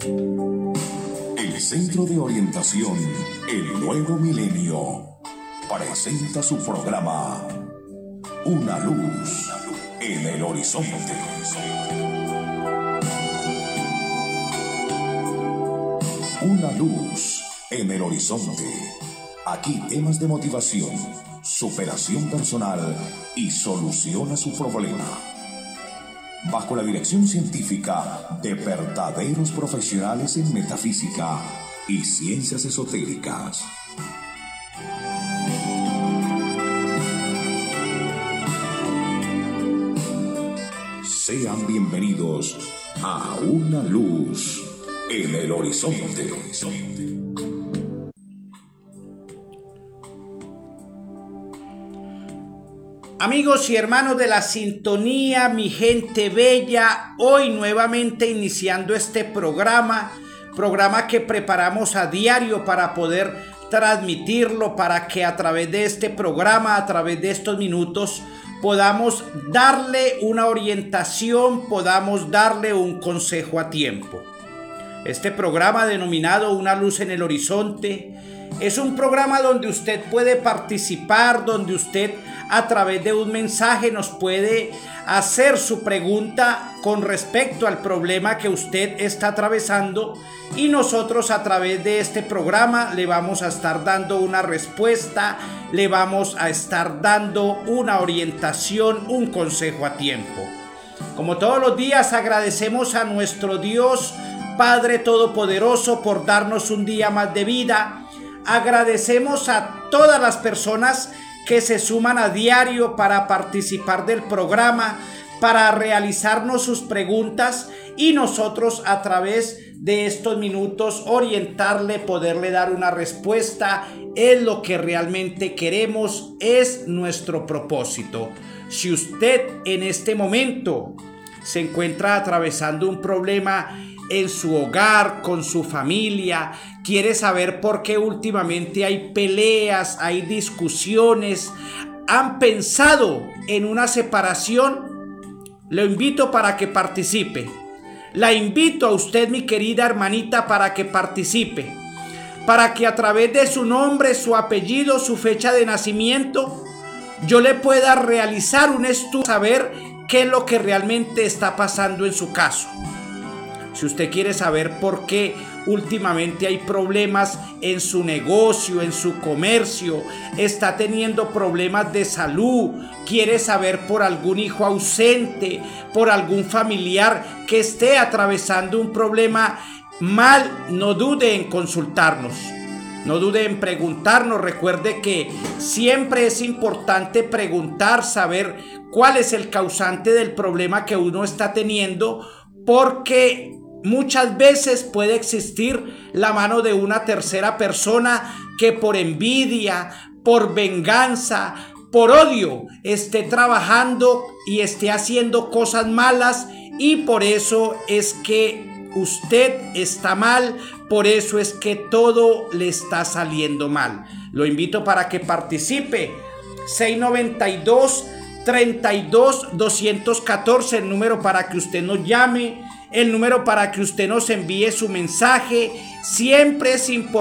El Centro de Orientación El Nuevo Milenio presenta su programa Una Luz en el Horizonte. Una luz en el horizonte. Aquí temas de motivación, superación personal y solución a su problema. Bajo la dirección científica de verdaderos profesionales en metafísica y ciencias esotéricas. Sean bienvenidos a Una Luz en el Horizonte. Amigos y hermanos de la sintonía, mi gente bella, hoy nuevamente iniciando este programa que preparamos a diario para poder transmitirlo, para que a través de este programa, a través de estos minutos, podamos darle una orientación, podamos darle un consejo a tiempo. Este programa denominado Una Luz en el Horizonte es un programa donde usted puede participar, donde usted a través de un mensaje nos puede hacer su pregunta con respecto al problema que usted está atravesando, y nosotros a través de este programa le vamos a estar dando una respuesta, le vamos a estar dando una orientación, un consejo a tiempo. Como todos los días, agradecemos a nuestro Dios Padre Todopoderoso por darnos un día más de vida. Agradecemos a todas las personas que se suman a diario para participar del programa, para realizarnos sus preguntas y nosotros a través de estos minutos orientarle, poderle dar una respuesta. Es lo que realmente queremos, es nuestro propósito. Si usted en este momento se encuentra atravesando un problema en su hogar, con su familia, quiere saber por qué últimamente hay peleas, hay discusiones, han pensado en una separación, lo invito para que participe. La invito a usted, mi querida hermanita, para que participe, para que a través de su nombre, su apellido, su fecha de nacimiento, yo le pueda realizar un estudio, saber qué es lo que realmente está pasando en su caso. Si usted quiere saber por qué últimamente hay problemas en su negocio, en su comercio, está teniendo problemas de salud, quiere saber por algún hijo ausente, por algún familiar que esté atravesando un problema mal, no dude en consultarnos. No dude en preguntarnos. Recuerde que siempre es importante preguntar, saber cuál es el causante del problema que uno está teniendo, porque muchas veces puede existir la mano de una tercera persona que por envidia, por venganza, por odio esté trabajando y esté haciendo cosas malas, y por eso es que usted está mal, por eso es que todo le está saliendo mal. Lo invito para que participe. 692-32-214, el número para que usted nos llame, el número para que usted nos envíe su mensaje. Siempre es importante